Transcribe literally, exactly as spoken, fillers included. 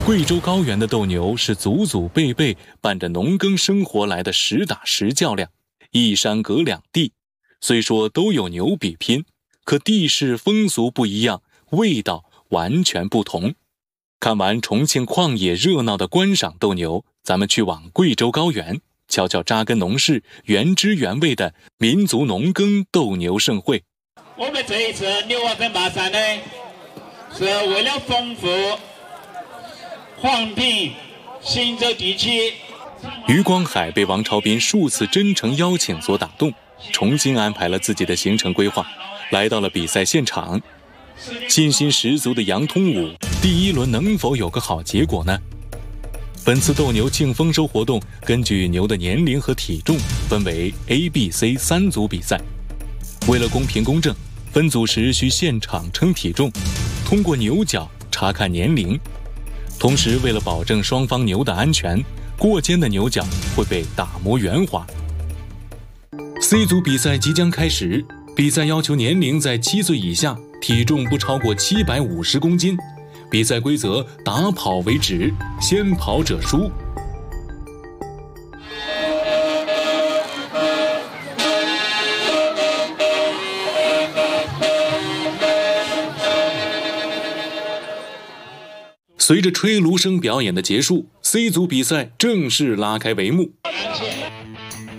贵州高原的斗牛是祖祖辈辈伴着农耕生活来的实打实较量，一山隔两地，虽说都有牛比拼，可地势风俗不一样，味道完全不同。看完重庆旷野热闹的观赏斗牛，咱们去往贵州高原，瞧瞧扎根农事、原汁原味的民族农耕斗牛盛会。 我们这一次牛蛙争霸赛呢，是为了丰富黄平、忻州地区。 余光海被王超斌数次真诚邀请所打动，重新安排了自己的行程规划，来到了比赛现场。信心十足的杨通武，第一轮能否有个好结果呢？本次斗牛庆丰收活动根据牛的年龄和体重分为 A、B、C 三组比赛。为了公平公正，分组时需现场称体重，通过牛角查看年龄。同时为了保证双方牛的安全，过肩的牛角会被打磨圆滑。C 组比赛即将开始，比赛要求年龄在七岁以下，体重不超过七百五十公斤。比赛规则打跑为止，先跑者输。随着吹芦声表演的结束， C 组比赛正式拉开帷幕。